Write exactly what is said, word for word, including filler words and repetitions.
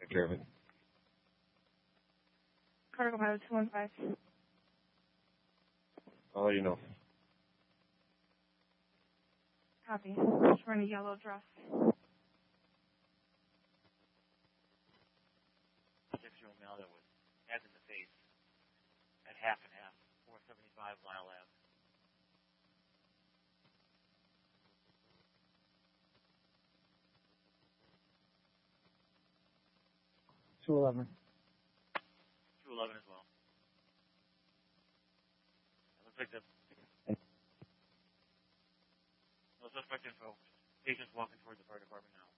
take care of it. Cargo pilot two one five. I'll let you know. Copy. Just wearing a yellow dress. Six-year-old male that was head in the face at half and half, four seventy-five Lyle Ave. two eleven. two eleven as well. It looks like the no suspect info. Patient's walking towards the fire department now.